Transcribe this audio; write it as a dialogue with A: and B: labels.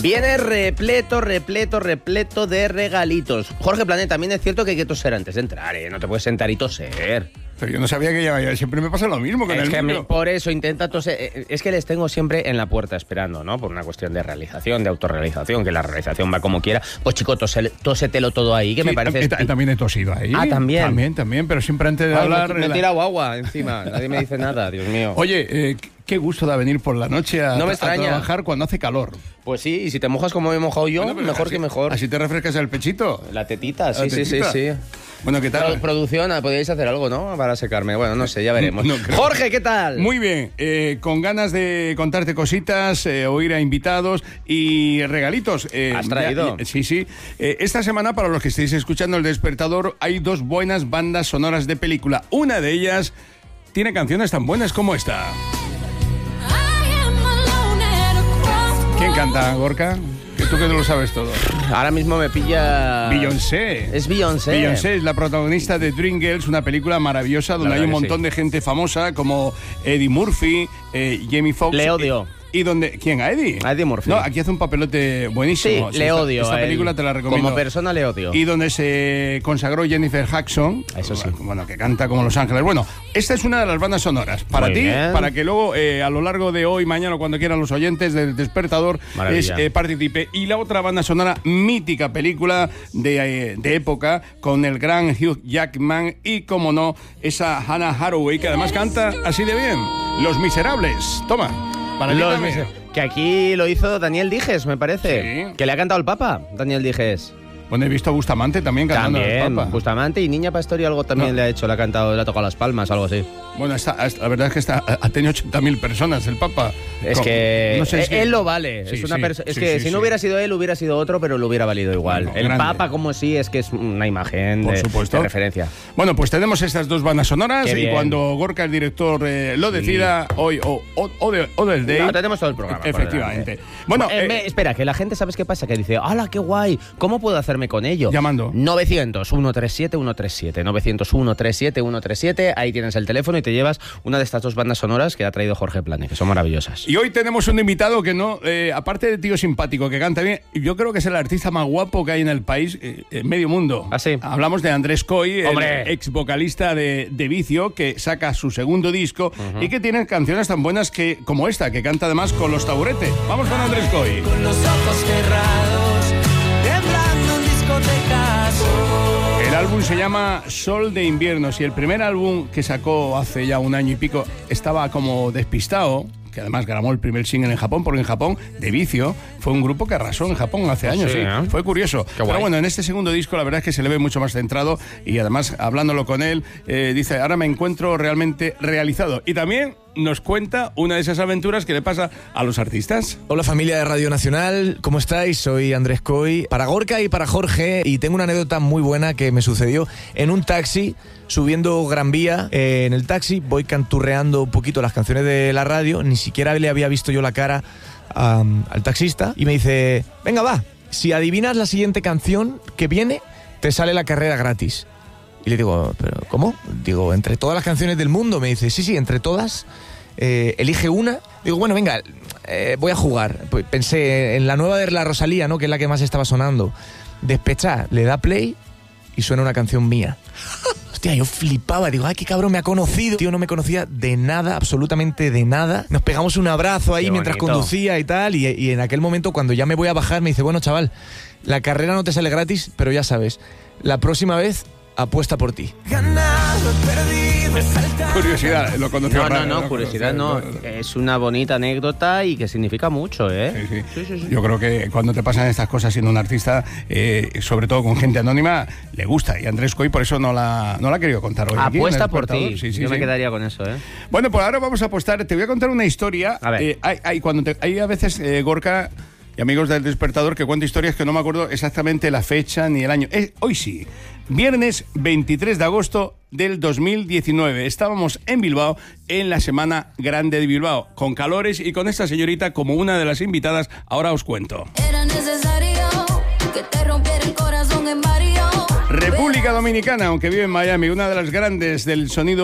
A: Viene repleto de regalitos. Jorge Planet, también es cierto que hay que toser antes de entrar, ¿eh? No te puedes sentar y toser.
B: Pero yo no sabía que ya siempre me pasa lo mismo con el micro.
A: Por eso intenta toser. Es que les tengo siempre en la puerta esperando, ¿no? Por una cuestión de realización, de autorrealización, que la realización va como quiera. Pues chico, tósetelo todo ahí, que sí, me parece...
B: También he tosido ahí.
A: Ah, ¿también?
B: También, pero siempre antes de hablar...
A: Me he tirado agua encima, nadie me dice nada, Dios mío.
B: Oye, qué gusto da venir por la noche a trabajar cuando hace calor.
A: Pues sí, y si te mojas como me he mojado yo, bueno, mejor
B: así,
A: que mejor.
B: Así te refrescas el pechito.
A: La tetita, sí.
B: Bueno, ¿qué tal?
A: Producción, podríais hacer algo, ¿no? Para secarme. Bueno, no sé, ya veremos. Jorge, ¿qué tal?
B: Muy bien, con ganas de contarte cositas, oír a invitados y regalitos.
A: ¿Has traído?
B: Sí. Esta semana, para los que estéis escuchando El Despertador, hay 2 buenas bandas sonoras de película. Una de ellas tiene canciones tan buenas como esta. ¿Quién canta, Gorka? Que tú que no lo sabes todo.
A: Ahora mismo me pilla...
B: Beyoncé.
A: Es Beyoncé.
B: Beyoncé es la protagonista de Dreamgirls, una película maravillosa donde hay un montón de gente famosa como Eddie Murphy, Jamie Foxx.
A: Le odio.
B: ¿Y dónde? ¿Quién? ¿A Eddie?
A: A Eddie Murphy.
B: No, aquí hace un papelote buenísimo.
A: Sí, le odio.
B: Esta película te la recomiendo.
A: Como persona le odio.
B: Y donde se consagró Jennifer Hudson.
A: Eso sí.
B: Bueno, que canta como Los Ángeles. Bueno, esta es una de las bandas sonoras. Para
A: muy
B: ti,
A: bien.
B: Para que luego, a lo largo de hoy, mañana o cuando quieran los oyentes del Despertador, participe. Y la otra banda sonora, mítica película de época, con el gran Hugh Jackman y, como no, esa Hannah Hathaway, que además canta así de bien. Los Miserables. Toma. Para
A: Los Miserables. Que aquí lo hizo Daniel Dijes, me parece.
B: Sí.
A: Que le ha cantado el Papa, Daniel Dijes.
B: Bueno, he visto a Bustamante también cantando al Papa.
A: Bustamante y Niña Pastori algo también le ha hecho, le ha cantado, le ha tocado las palmas, algo así.
B: Bueno, la verdad es que ha tenido 80.000 personas el Papa.
A: Es que
B: no sé,
A: él lo vale.
B: Sí,
A: es que si no hubiera sido él, hubiera sido otro, pero lo hubiera valido igual. El
B: grande.
A: Papa, como sí, es que es una imagen
B: Por
A: de
B: supuesto.
A: referencia.
B: Bueno, pues tenemos estas 2 bandas sonoras y cuando Gorka, el director, lo decida, hoy o del day...
A: No, tenemos todo el programa.
B: Efectivamente. Bueno,
A: espera, que la gente, ¿sabes qué pasa? Que dice, ¡hala, qué guay! ¿Cómo puedo hacerme con ello?
B: Llamando.
A: 900-137-137. 900-137-137. Ahí tienes el teléfono y te llevas una de estas 2 bandas sonoras que ha traído Jorge Plane, que son maravillosas.
B: Y hoy tenemos un invitado que no, aparte de tío simpático, que canta bien, yo creo que es el artista más guapo que hay en el país, en medio mundo.
A: ¿Ah, sí?
B: Hablamos de Andrés Coy,
A: ¡hombre!
B: el ex vocalista de Vicio, que saca su segundo disco y que tiene canciones tan buenas como esta, que canta además con Los Taburete. Vamos con Andrés Coy.
C: Con los ojos cerrados, temblando en discotecas.
B: El álbum se llama Sol de Invierno. Si el primer álbum que sacó hace ya 1 año y pico estaba como despistado, que además grabó el primer single en Japón, porque en Japón, de Vicio, fue un grupo que arrasó en Japón hace años. Sí, fue curioso. Pero bueno, en este segundo disco la verdad es que se le ve mucho más centrado y además, hablándolo con él, dice, ahora me encuentro realmente realizado. Y también nos cuenta una de esas aventuras que le pasa a los artistas.
D: Hola familia de Radio Nacional, ¿cómo estáis? Soy Andrés Coy, para Gorka y para Jorge, y tengo una anécdota muy buena que me sucedió en un taxi, subiendo Gran Vía. En el taxi voy canturreando un poquito las canciones de la radio, ni siquiera le había visto yo la cara al taxista, y me dice, venga va, si adivinas la siguiente canción que viene, te sale la carrera gratis. Y le digo, ¿pero cómo? Digo, entre todas las canciones del mundo. Me dice, sí, entre todas. Elige una. Digo, bueno, venga, voy a jugar. Pues pensé en la nueva de la Rosalía, ¿no? Que es la que más estaba sonando. Despechá, le da play y suena una canción mía. Hostia, yo flipaba. Digo, ay, qué cabrón, me ha conocido. Tío, no me conocía de nada, absolutamente de nada. Nos pegamos un abrazo ahí mientras conducía y tal. Y en aquel momento, cuando ya me voy a bajar, me dice, bueno, chaval, la carrera no te sale gratis, pero ya sabes, la próxima vez apuesta por ti.
B: Curiosidad, lo conoció.
A: No, curiosidad no. Es una bonita anécdota y que significa mucho, ¿eh?
B: Sí. Yo creo que cuando te pasan estas cosas siendo un artista, sobre todo con gente anónima, le gusta. Y Andrés Coy por eso no la ha querido contar hoy.
A: Apuesta por ti.
B: Sí,
A: yo me quedaría con eso, ¿eh?
B: Bueno, pues ahora vamos a apostar. Te voy a contar una historia.
A: A ver.
B: Hay a veces, Gorka y amigos del Despertador, que cuento historias que no me acuerdo exactamente la fecha ni el año. Hoy sí, viernes 23 de agosto del 2019. Estábamos en Bilbao, en la Semana Grande de Bilbao, con calores y con esta señorita como una de las invitadas. Ahora os cuento.
E: Era necesario que te rompiera el corazón en varios.
B: República Dominicana, aunque vive en Miami, una de las grandes del sonido